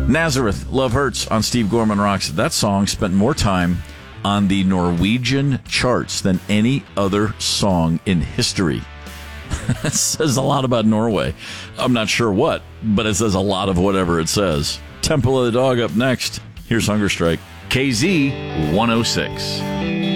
Nazareth, Love Hurts on Steve Gorman Rocks. That song spent more time on the Norwegian charts than any other song in history. That says a lot about Norway. I'm not sure what, but it says a lot of whatever it says. Temple of the Dog up next. Here's Hunger Strike. KZ 106.